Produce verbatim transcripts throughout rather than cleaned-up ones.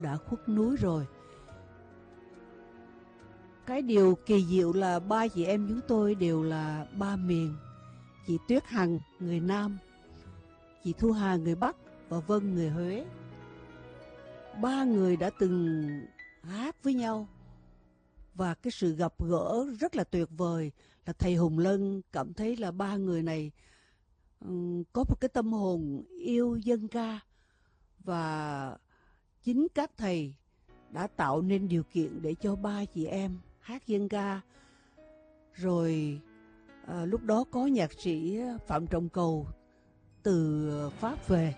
đã khuất núi rồi. Cái điều kỳ diệu là ba chị em chúng tôi đều là ba miền. Chị Tuyết Hằng người Nam, chị Thu Hà người Bắc và Vân người Huế. Ba người đã từng hát với nhau, và cái sự gặp gỡ rất là tuyệt vời là thầy Hùng Lân cảm thấy là ba người này um, có một cái tâm hồn yêu dân ca, và chính các thầy đã tạo nên điều kiện để cho ba chị em hát dân ca. Rồi à, lúc đó có nhạc sĩ Phạm Trọng Cầu từ Pháp về.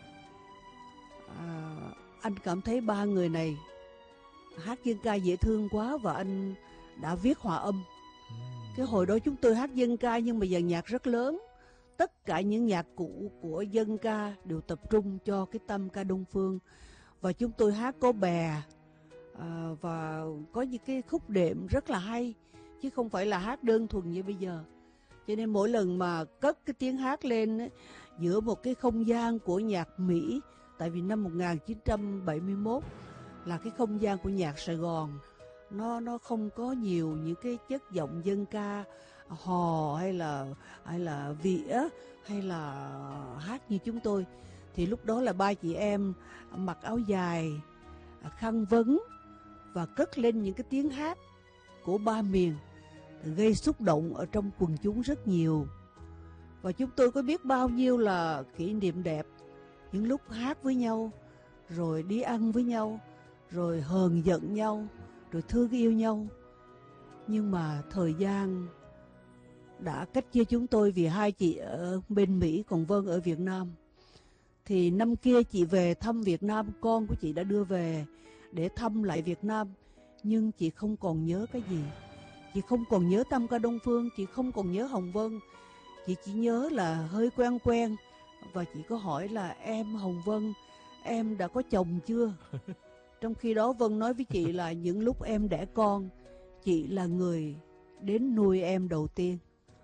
à, anh cảm thấy ba người này hát dân ca dễ thương quá, và anh đã viết hòa âm. Cái hồi đó chúng tôi hát dân ca nhưng mà dàn nhạc rất lớn. Tất cả những nhạc cụ của dân ca đều tập trung cho cái tâm ca Đông Phương. Và chúng tôi hát có bè, à, và có những cái khúc đệm rất là hay, chứ không phải là hát đơn thuần như bây giờ. Cho nên mỗi lần mà cất cái tiếng hát lên ấy, giữa một cái không gian của nhạc Mỹ, tại vì năm một nghìn chín trăm bảy mươi mốt là cái không gian của nhạc Sài Gòn, nó nó không có nhiều những cái chất giọng dân ca hò hay là hay là vĩa hay là hát như chúng tôi. Thì lúc đó là ba chị em mặc áo dài, khăn vấn và cất lên những cái tiếng hát của ba miền, gây xúc động ở trong quần chúng rất nhiều. Và chúng tôi có biết bao nhiêu là kỷ niệm đẹp, những lúc hát với nhau, rồi đi ăn với nhau, rồi hờn giận nhau, rồi thương yêu nhau. Nhưng mà thời gian đã cách chia chúng tôi, vì hai chị ở bên Mỹ còn Vân ở Việt Nam. Thì năm kia chị về thăm Việt Nam, con của chị đã đưa về để thăm lại Việt Nam. Nhưng chị không còn nhớ cái gì. Chị không còn nhớ tâm ca Đông Phương, chị không còn nhớ Hồng Vân. Chị chỉ nhớ là hơi quen quen. Và chị có hỏi là em Hồng Vân, em đã có chồng chưa? Trong khi đó Vân nói với chị là những lúc em đẻ con, chị là người đến nuôi em đầu tiên.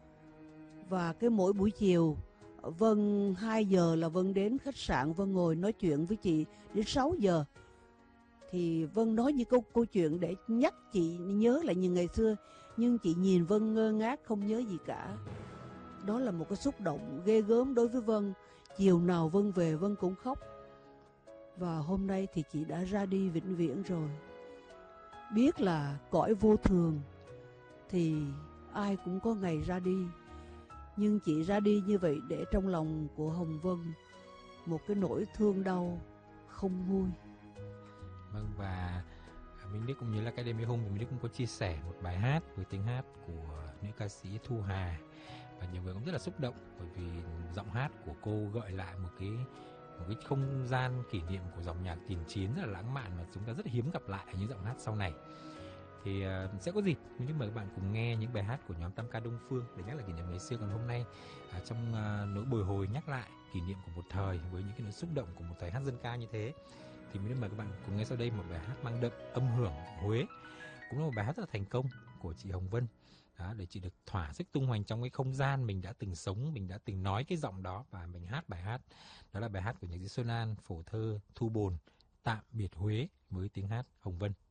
Và cái mỗi buổi chiều Vân hai giờ là Vân đến khách sạn, Vân ngồi nói chuyện với chị đến sáu giờ. Thì Vân nói những câu, câu chuyện để nhắc chị nhớ lại những ngày xưa. Nhưng chị nhìn Vân ngơ ngác không nhớ gì cả. Đó là một cái xúc động ghê gớm đối với Vân. Chiều nào Vân về Vân cũng khóc. Và hôm nay thì chị đã ra đi vĩnh viễn rồi. Biết là cõi vô thường thì ai cũng có ngày ra đi. Nhưng chị ra đi như vậy để trong lòng của Hồng Vân một cái nỗi thương đau không nguôi. Vâng, và Minh Đức cũng như là cái đêm hôm thì Minh Đức cũng có chia sẻ một bài hát với tiếng hát của nữ ca sĩ Thu Hà, và nhiều người cũng rất là xúc động bởi vì giọng hát của cô gợi lại một cái một cái không gian kỷ niệm của dòng nhạc tiền chiến rất là lãng mạn mà chúng ta rất hiếm gặp lại ở những giọng hát sau này. Thì uh, sẽ có dịp Minh Đức mời các bạn cùng nghe những bài hát của nhóm Tam Ca Đông Phương để nhắc lại kỷ niệm ngày xưa. Còn hôm nay uh, trong uh, nỗi bồi hồi nhắc lại kỷ niệm của một thời với những cái nỗi xúc động của một thời hát dân ca như thế, thì Minh Đức mời các bạn cùng nghe sau đây một bài hát mang đậm âm hưởng của Huế, cũng là một bài hát rất là thành công của chị Hồng Vân. Đó, để chị được thỏa sức tung hoành trong cái không gian mình đã từng sống, mình đã từng nói cái giọng đó và mình hát bài hát. Đó là bài hát của nhạc sĩ Xuân An, phổ thơ Thu Bồn, Tạm biệt Huế với tiếng hát Hồng Vân.